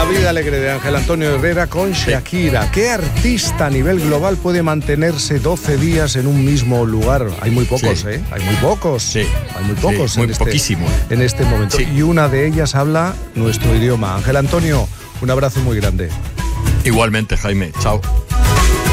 vida alegre de Ángel Antonio Herrera con Shakira. ¿Qué artista a nivel global puede mantenerse 12 días en un mismo lugar? Hay muy pocos, ¿eh? Hay muy pocos. Sí. Hay muy pocos. Sí, poquísimo. En este momento. Sí. Y una de ellas habla nuestro idioma. Ángel Antonio, un abrazo muy grande. Igualmente, Jaime. Chao.